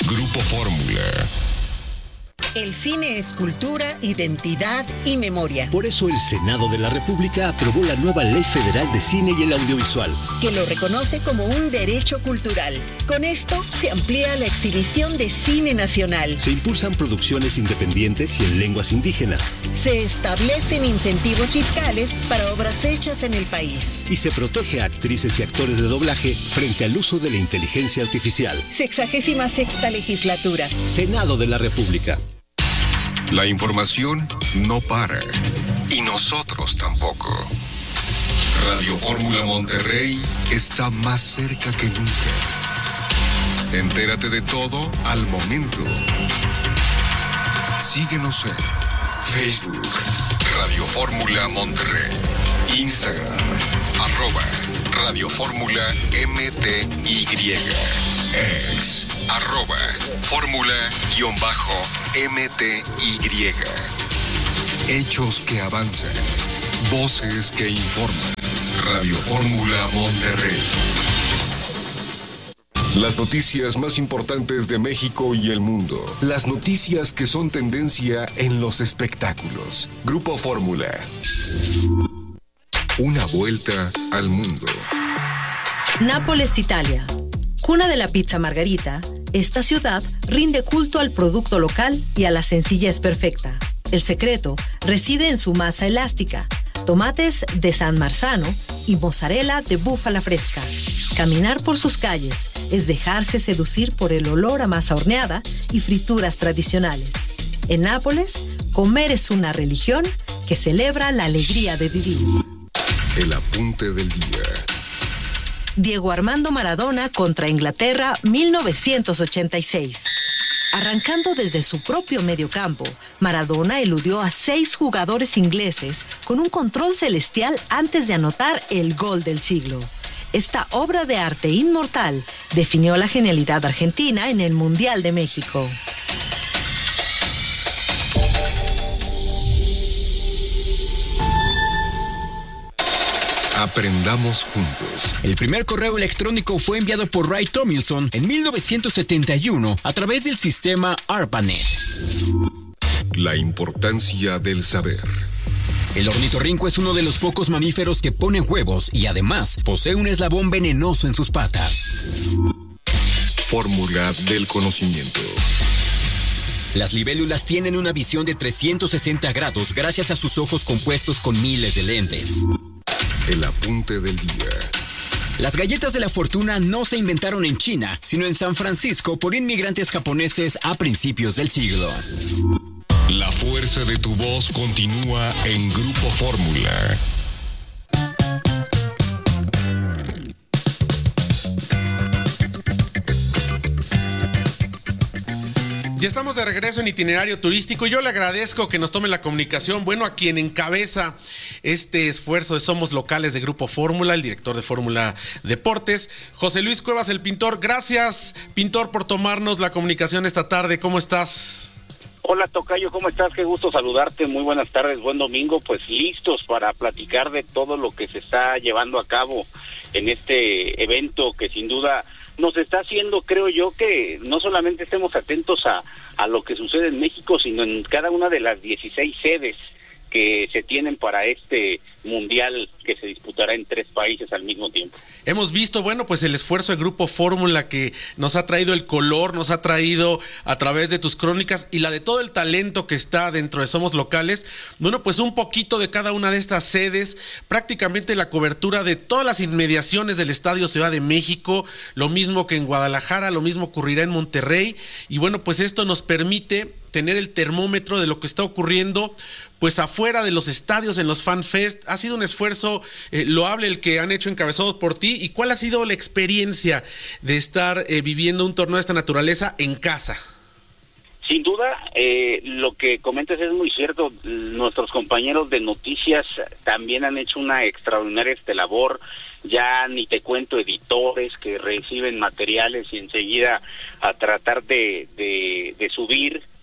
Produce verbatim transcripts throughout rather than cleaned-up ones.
Grupo Fórmula. El cine es cultura, identidad y memoria. Por eso el Senado de la República aprobó la nueva Ley Federal de Cine y el Audiovisual, que lo reconoce como un derecho cultural. Con esto se amplía la exhibición de cine nacional. Se impulsan producciones independientes y en lenguas indígenas. Se establecen incentivos fiscales para obras hechas en el país. Y se protege a actrices y actores de doblaje frente al uso de la inteligencia artificial. Sexagésima sexta legislatura. Senado de la República. La información no para. Y nosotros tampoco. Radio Fórmula Monterrey está más cerca que nunca. Entérate de todo al momento. Síguenos en Facebook, Radio Fórmula Monterrey, Instagram, arroba Radio Fórmula M T Y, ex, arroba Fórmula-M T Y. Hechos que avanzan, voces que informan. Radio Fórmula Monterrey. Las noticias más importantes de México y el mundo. Las noticias que son tendencia en los espectáculos. Grupo Fórmula. Una vuelta al mundo. Nápoles, Italia. Cuna de la pizza margarita, esta ciudad rinde culto al producto local y a la sencillez perfecta. El secreto reside en su masa elástica, tomates de San Marzano y mozzarella de búfala fresca. Caminar por sus calles es dejarse seducir por el olor a masa horneada y frituras tradicionales. En Nápoles, comer es una religión que celebra la alegría de vivir. El apunte del día. Diego Armando Maradona contra Inglaterra, mil novecientos ochenta y seis. Arrancando desde su propio mediocampo, Maradona eludió a seis jugadores ingleses con un control celestial antes de anotar el gol del siglo. Esta obra de arte inmortal definió la genialidad argentina en el Mundial de México. Aprendamos juntos. El primer correo electrónico fue enviado por Ray Tomlinson en mil novecientos setenta y uno a través del sistema ARPANET. La importancia del saber. El ornitorrinco es uno de los pocos mamíferos que ponen huevos y además posee un eslabón venenoso en sus patas. Fórmula del conocimiento. Las libélulas tienen una visión de trescientos sesenta grados gracias a sus ojos compuestos con miles de lentes. El apunte del día. Las galletas de la fortuna no se inventaron en China, sino en San Francisco por inmigrantes japoneses a principios del siglo. La fuerza de tu voz continúa en Grupo Fórmula. Ya estamos de regreso en Itinerario Turístico. Yo le agradezco que nos tome la comunicación. Bueno, a quien encabeza este esfuerzo de Somos Locales de Grupo Fórmula, el director de Fórmula Deportes, José Luis Cuevas, el pintor. Gracias, pintor, por tomarnos la comunicación esta tarde. ¿Cómo estás? Hola, tocayo, ¿cómo estás? Qué gusto saludarte. Muy buenas tardes, buen domingo. Pues listos para platicar de todo lo que se está llevando a cabo en este evento que sin duda nos está haciendo, creo yo, que no solamente estemos atentos a, a lo que sucede en México, sino en cada una de las dieciséis sedes que se tienen para este mundial que se disputará en tres países al mismo tiempo. Hemos visto, bueno, pues el esfuerzo de Grupo Fórmula que nos ha traído el color, nos ha traído a través de tus crónicas y la de todo el talento que está dentro de Somos Locales. Bueno, pues un poquito de cada una de estas sedes, prácticamente la cobertura de todas las inmediaciones del Estadio Ciudad de México, lo mismo que en Guadalajara, lo mismo ocurrirá en Monterrey. Y bueno, pues esto nos permite tener el termómetro de lo que está ocurriendo pues afuera de los estadios, en los Fan Fest. Ha sido un esfuerzo eh, loable el que han hecho encabezados por ti. ¿Y cuál ha sido la experiencia de estar eh, viviendo un torneo de esta naturaleza en casa? Sin duda, eh, lo que comentas es muy cierto. Nuestros compañeros de noticias también han hecho una extraordinaria este, labor. Ya ni te cuento editores que reciben materiales y enseguida a tratar de, de, de subir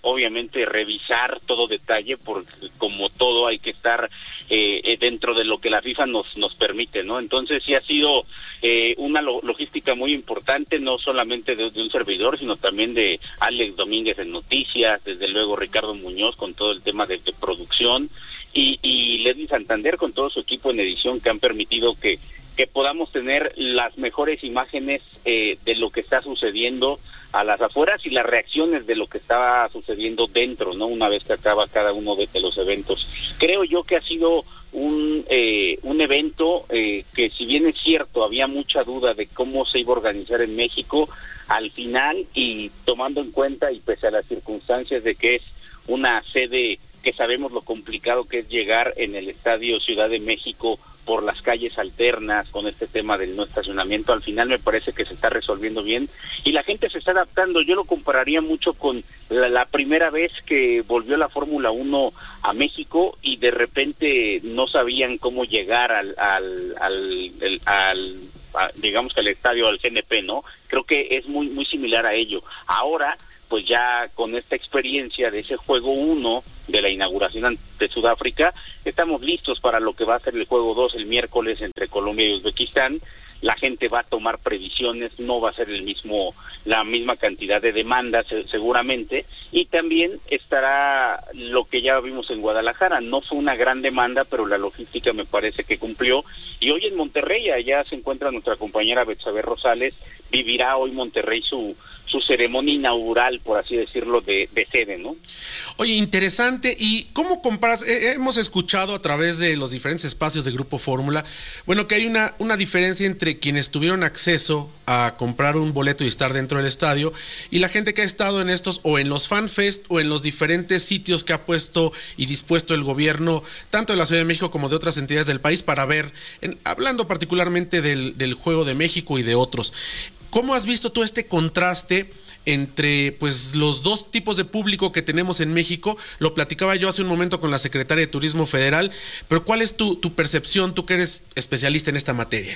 obviamente revisar todo detalle, porque como todo hay que estar eh, dentro de lo que la FIFA nos nos permite, ¿no? Entonces sí ha sido eh, una lo, logística muy importante, no solamente de, de un servidor, sino también de Alex Domínguez en Noticias, desde luego Ricardo Muñoz con todo el tema de, de producción, y, y Leslie Santander con todo su equipo en edición, que han permitido que que podamos tener las mejores imágenes eh, de lo que está sucediendo a las afueras y las reacciones de lo que está sucediendo dentro, ¿no? Una vez que acaba cada uno de, de los eventos. Creo yo que ha sido un eh, un evento eh, que, si bien es cierto, había mucha duda de cómo se iba a organizar en México, al final, y tomando en cuenta y pese a las circunstancias de que es una sede que sabemos lo complicado que es llegar en el Estadio Ciudad de México por las calles alternas, con este tema del no estacionamiento, al final me parece que se está resolviendo bien y la gente se está adaptando. Yo lo compararía mucho con la, la primera vez que volvió la Fórmula uno a México y de repente no sabían cómo llegar al, al, al, al, al a, digamos que al estadio, al G N P, ¿no? Creo que es muy, muy similar a ello. Ahora, pues ya con esta experiencia de ese juego uno de la inauguración ante Sudáfrica, estamos listos para lo que va a ser el juego dos el miércoles entre Colombia y Uzbekistán. La gente va a tomar previsiones, no va a ser el mismo la misma cantidad de demandas seguramente, y también estará lo que ya vimos en Guadalajara. No fue una gran demanda, pero la logística me parece que cumplió, y hoy en Monterrey, allá se encuentra nuestra compañera Betsabe Rosales, vivirá hoy Monterrey su su ceremonia inaugural, por así decirlo, de, de sede, ¿no? Oye, interesante. ¿Y cómo comparas? Eh, hemos escuchado a través de los diferentes espacios de Grupo Fórmula, bueno, que hay una, una diferencia entre quienes tuvieron acceso a comprar un boleto y estar dentro del estadio y la gente que ha estado en estos, o en los FanFest, o en los diferentes sitios que ha puesto y dispuesto el gobierno, tanto de la Ciudad de México como de otras entidades del país, para ver, en, hablando particularmente del, del Juego de México y de otros. ¿Cómo has visto tú este contraste entre pues los dos tipos de público que tenemos en México? Lo platicaba yo hace un momento con la secretaria de Turismo Federal, pero ¿cuál es tu, tu percepción, tú que eres especialista en esta materia?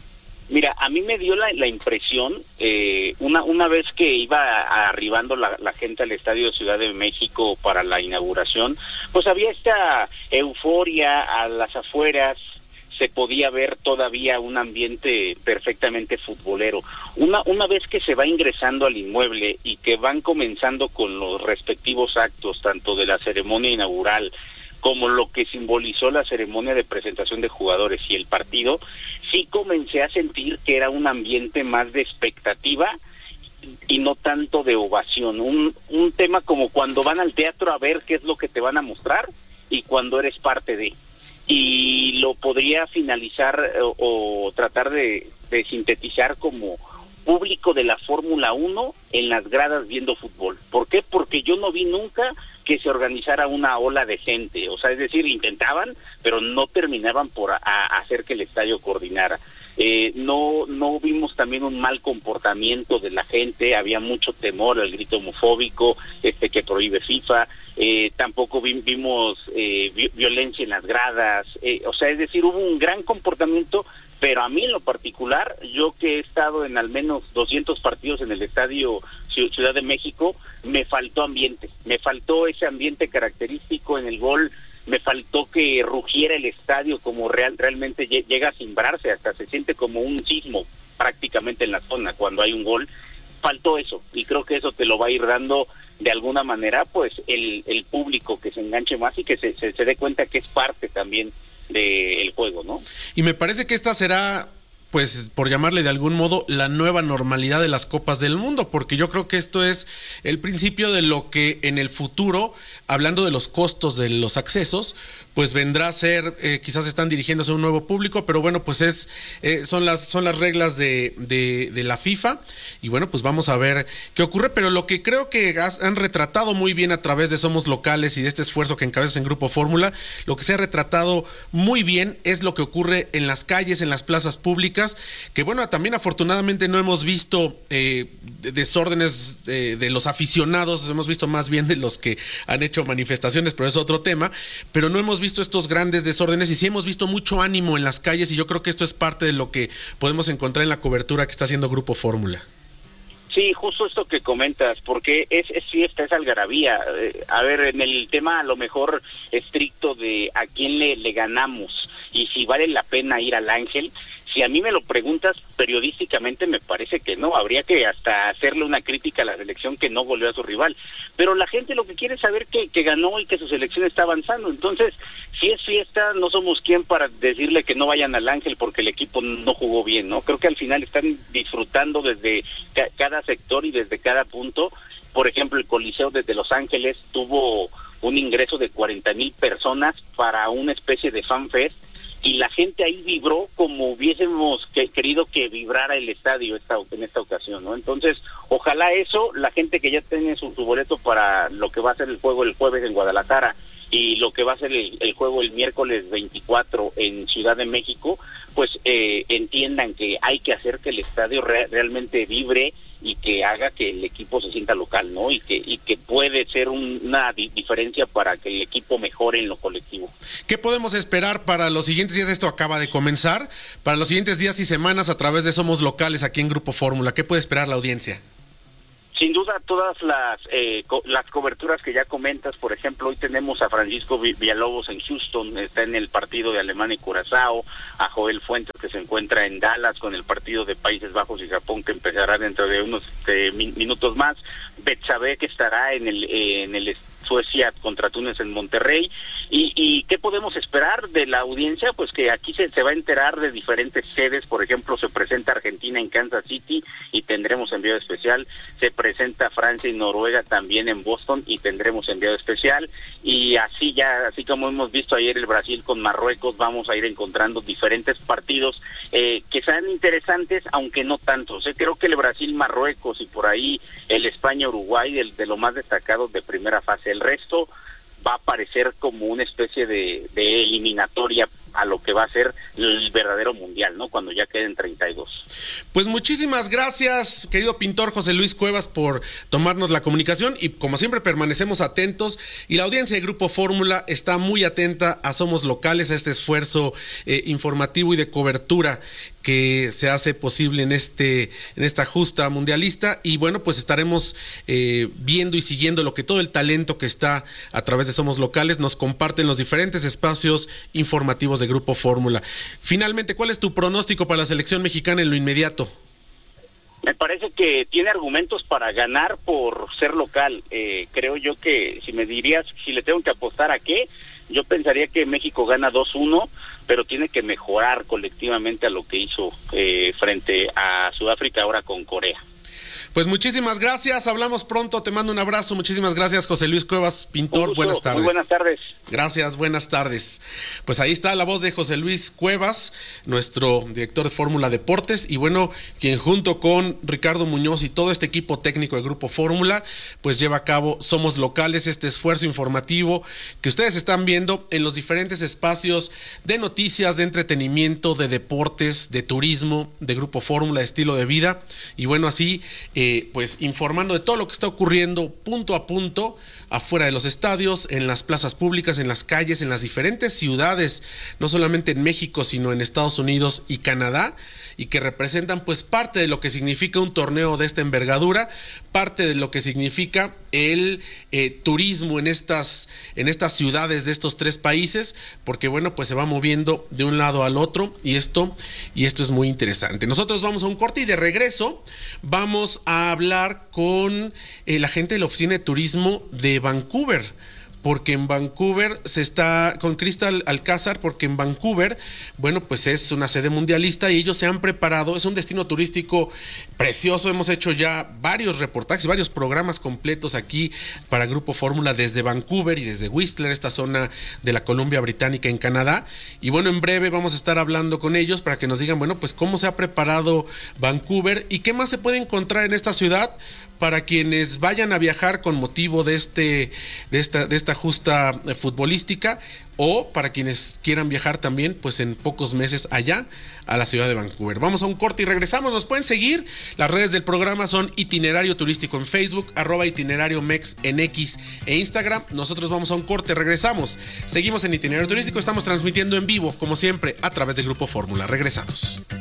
Mira, a mí me dio la, la impresión, eh, una una vez que iba arribando la, la gente al Estadio Ciudad de México para la inauguración, pues había esta euforia a las afueras, se podía ver todavía un ambiente perfectamente futbolero. Una una vez que se va ingresando al inmueble y que van comenzando con los respectivos actos, tanto de la ceremonia inaugural como lo que simbolizó la ceremonia de presentación de jugadores y el partido, sí comencé a sentir que era un ambiente más de expectativa y no tanto de ovación. Un, un tema como cuando van al teatro a ver qué es lo que te van a mostrar y cuando eres parte de... Y lo podría finalizar o, o tratar de, de sintetizar como público de la Fórmula uno en las gradas viendo fútbol. ¿Por qué? Porque yo no vi nunca que se organizara una ola de gente. O sea, es decir, intentaban, pero no terminaban por a, a hacer que el estadio coordinara. Eh, no no vimos también un mal comportamiento de la gente, había mucho temor al grito homofóbico este que prohíbe FIFA, eh, tampoco vi, vimos eh, vi, violencia en las gradas, eh, o sea, es decir, hubo un gran comportamiento, pero a mí en lo particular, yo que he estado en al menos doscientos partidos en el Estadio Ciudad de México, me faltó ambiente, me faltó ese ambiente característico en el gol. Me faltó que rugiera el estadio como real, realmente llega a cimbrarse, hasta se siente como un sismo prácticamente en la zona cuando hay un gol. Faltó eso, y creo que eso te lo va a ir dando de alguna manera pues el, el público, que se enganche más y que se, se, se dé cuenta que es parte también del juego, ¿no? Y me parece que esta será, pues, por llamarle de algún modo, la nueva normalidad de las Copas del Mundo, porque yo creo que esto es el principio de lo que en el futuro, hablando de los costos de los accesos, pues vendrá a ser, eh, quizás están dirigiéndose a un nuevo público, pero bueno, pues es eh, son las son las reglas de, de, de la FIFA, y bueno, pues vamos a ver qué ocurre, pero lo que creo que has, han retratado muy bien a través de Somos Locales y de este esfuerzo que encabezas en Grupo Fórmula, lo que se ha retratado muy bien es lo que ocurre en las calles, en las plazas públicas, que bueno, también afortunadamente no hemos visto eh, desórdenes de, de los aficionados, hemos visto más bien de los que han hecho manifestaciones, pero es otro tema, pero no hemos visto estos grandes desórdenes y sí hemos visto mucho ánimo en las calles, y yo creo que esto es parte de lo que podemos encontrar en la cobertura que está haciendo Grupo Fórmula. Sí, justo esto que comentas, porque es, es fiesta, es algarabía. Eh, a ver, en el tema a lo mejor estricto de a quién le, le ganamos y si vale la pena ir al Ángel, si a mí me lo preguntas periodísticamente, me parece que no. Habría que hasta hacerle una crítica a la selección que no goleó a su rival. Pero la gente lo que quiere es saber que, que ganó y que su selección está avanzando. Entonces, si es fiesta, no somos quien para decirle que no vayan al Ángel porque el equipo no jugó bien, ¿no? Creo que al final están disfrutando desde ca- cada sector y desde cada punto. Por ejemplo, el Coliseo desde Los Ángeles tuvo un ingreso de cuarenta mil personas para una especie de fanfest, y la gente ahí vibró como hubiésemos que, querido que vibrara el estadio esta, en esta ocasión, ¿no? Entonces, ojalá eso, la gente que ya tiene su, su boleto para lo que va a ser el juego el jueves en Guadalajara y lo que va a ser el, el juego el miércoles veinticuatro en Ciudad de México, pues eh, entiendan que hay que hacer que el estadio re- realmente vibre y que haga que el equipo se sienta local, ¿no? Y que y que puede ser un, una di- diferencia para que el equipo mejore en lo colectivo. ¿Qué podemos esperar para los siguientes días? Esto acaba de comenzar. Para los siguientes días y semanas a través de Somos Locales aquí en Grupo Fórmula, ¿qué puede esperar la audiencia? Sin duda, todas las eh, co- las coberturas que ya comentas, por ejemplo, hoy tenemos a Francisco Villalobos en Houston, está en el partido de Alemania y Curazao, a Joel Fuentes que se encuentra en Dallas con el partido de Países Bajos y Japón que empezará dentro de unos eh, min- minutos más, Betsabe que estará en el eh, en el Suecia contra Túnez en Monterrey. ¿Y, y qué podemos esperar de la audiencia? Pues que aquí se, se va a enterar de diferentes sedes. Por ejemplo, se presenta Argentina en Kansas City y tendremos enviado especial. Se presenta Francia y Noruega también en Boston y tendremos enviado especial. Y así ya, así como hemos visto ayer el Brasil con Marruecos, vamos a ir encontrando diferentes partidos eh, que sean interesantes, aunque no tantos. Eh, creo que el Brasil-Marruecos y por ahí el España-Uruguay, el de lo más destacado de primera fase. El resto va a parecer como una especie de, de eliminatoria a lo que va a ser el verdadero mundial, ¿no? Cuando ya queden treinta y dos. Pues muchísimas gracias, querido pintor José Luis Cuevas, por tomarnos la comunicación y como siempre permanecemos atentos y la audiencia de Grupo Fórmula está muy atenta a Somos Locales, a este esfuerzo eh, informativo y de cobertura que se hace posible en este en esta justa mundialista y bueno, pues estaremos eh, viendo y siguiendo lo que todo el talento que está a través de Somos Locales nos comparte en los diferentes espacios informativos de Grupo Fórmula. Finalmente, ¿cuál es tu pronóstico para la selección mexicana en lo inmediato? Me parece que tiene argumentos para ganar por ser local. Eh, creo yo que si me dirías, si le tengo que apostar a qué, yo pensaría que México gana dos uno, pero tiene que mejorar colectivamente a lo que hizo eh, frente a Sudáfrica ahora con Corea. Pues muchísimas gracias, hablamos pronto, te mando un abrazo, muchísimas gracias José Luis Cuevas, pintor, buenas tardes. Muy buenas tardes. Gracias, buenas tardes. Pues ahí está la voz de José Luis Cuevas, nuestro director de Fórmula Deportes, y bueno, quien junto con Ricardo Muñoz y todo este equipo técnico de Grupo Fórmula, pues lleva a cabo Somos Locales, este esfuerzo informativo que ustedes están viendo en los diferentes espacios de noticias, de entretenimiento, de deportes, de turismo, de Grupo Fórmula, de estilo de vida, y bueno, así Eh, pues informando de todo lo que está ocurriendo punto a punto afuera de los estadios, en las plazas públicas, en las calles, en las diferentes ciudades, no solamente en México, sino en Estados Unidos y Canadá, y que representan pues parte de lo que significa un torneo de esta envergadura, parte de lo que significa el eh, turismo en estas, en estas ciudades de estos tres países, porque bueno, pues se va moviendo de un lado al otro, y esto, y esto es muy interesante. Nosotros vamos a un corte y de regreso vamos a hablar con eh, la gente de la Oficina de Turismo de Vancouver, porque en Vancouver se está, con Crystal Alcázar, porque en Vancouver, bueno, pues es una sede mundialista y ellos se han preparado, es un destino turístico precioso, hemos hecho ya varios reportajes, varios programas completos aquí para Grupo Fórmula desde Vancouver y desde Whistler, esta zona de la Columbia Británica en Canadá, y bueno, en breve vamos a estar hablando con ellos para que nos digan, bueno, pues cómo se ha preparado Vancouver y qué más se puede encontrar en esta ciudad para quienes vayan a viajar con motivo de este de esta de esta justa futbolística o para quienes quieran viajar también pues en pocos meses allá a la ciudad de Vancouver. Vamos a un corte y regresamos. Nos pueden seguir. Las redes del programa son Itinerario Turístico en Facebook, arroba Itinerario Mex en X e Instagram. Nosotros vamos a un corte, regresamos. Seguimos en Itinerario Turístico, estamos transmitiendo en vivo, como siempre, a través de Grupo Fórmula. Regresamos.